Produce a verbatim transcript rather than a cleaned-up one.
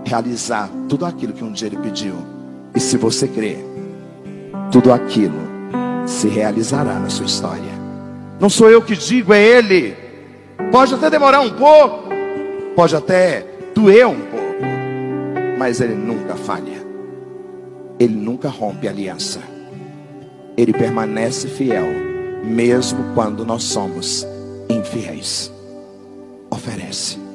realizar tudo aquilo que um dia Ele pediu. E se você crer, tudo aquilo se realizará na sua história. Não sou eu que digo, é Ele. Pode até demorar um pouco, pode até doer um pouco, mas Ele nunca falha. Ele nunca rompe aliança. Ele permanece fiel, mesmo quando nós somos infiéis. Oferece.